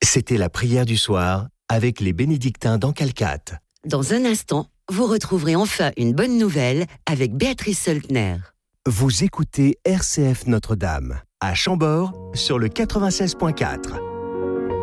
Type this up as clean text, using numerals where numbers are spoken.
C'était la prière du soir avec les bénédictins d'Ancalcat. Dans un instant, vous retrouverez enfin une bonne nouvelle avec Béatrice Soltner. Vous écoutez RCF Notre-Dame à Chambord sur le 96.4.